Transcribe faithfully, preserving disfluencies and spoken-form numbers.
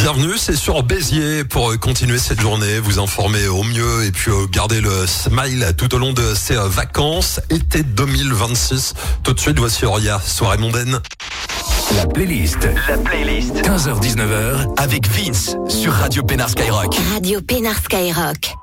Bienvenue, c'est sur Béziers pour continuer cette journée, vous informer au mieux et puis garder le smile tout au long de ces vacances, été deux mille vingt-six. Tout de suite, voici Auria, soirée mondaine. La playlist. La playlist. quinze heures dix-neuf heures avec Vince sur Radio Pénard Skyrock. Radio Pénard Skyrock.